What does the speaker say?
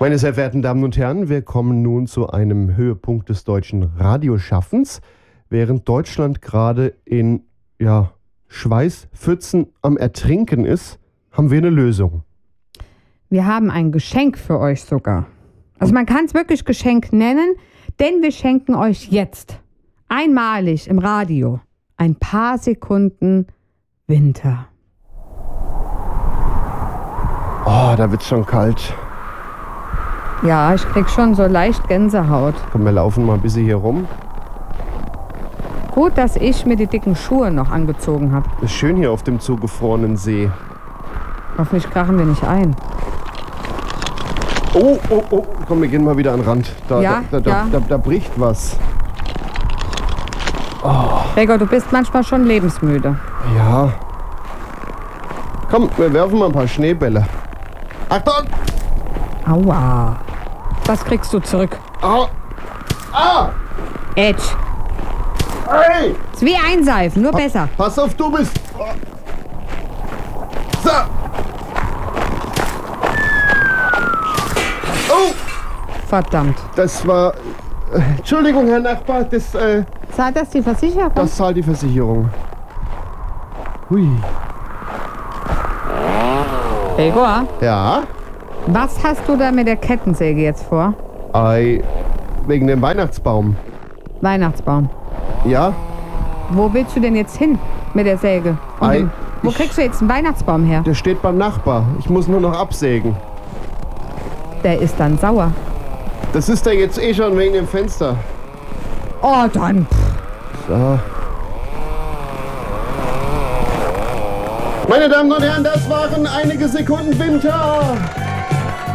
Meine sehr verehrten Damen und Herren, wir kommen nun zu einem Höhepunkt des deutschen Radioschaffens. Während Deutschland gerade in Schweißpfützen am Ertrinken ist, haben wir eine Lösung. Wir haben ein Geschenk für euch sogar. Also man kann es wirklich Geschenk nennen, denn wir schenken euch jetzt einmalig im Radio ein paar Sekunden Winter. Oh, da wird's schon kalt. Ja, ich krieg schon so leicht Gänsehaut. Komm, wir laufen mal ein bisschen hier rum. Gut, dass ich mir die dicken Schuhe noch angezogen habe. Ist schön hier auf dem zugefrorenen See. Hoffentlich krachen wir nicht ein. Oh. Komm, wir gehen mal wieder an den Rand. Da bricht was. Gregor, du bist manchmal schon lebensmüde. Ja. Komm, wir werfen mal ein paar Schneebälle. Achtung! Aua. Was kriegst du zurück? Au! Ah! Edge. Hey! Ist wie einseifen, nur besser. Pass auf, du bist... So! Oh! Verdammt. Das war... Entschuldigung, Herr Nachbar, das Zahlt das die Versicherung? das zahlt die Versicherung. Hui. Gregor, Ja? was hast du da mit der Kettensäge jetzt vor? Wegen dem Weihnachtsbaum. Weihnachtsbaum. Ja? Wo willst du denn jetzt hin mit der Säge? Wo kriegst du jetzt einen Weihnachtsbaum her? Der steht beim Nachbar. Ich muss nur noch absägen. Der ist dann sauer. Das ist der jetzt eh schon wegen dem Fenster. Oh, dann. So. Meine Damen und Herren, das waren einige Sekunden Winter.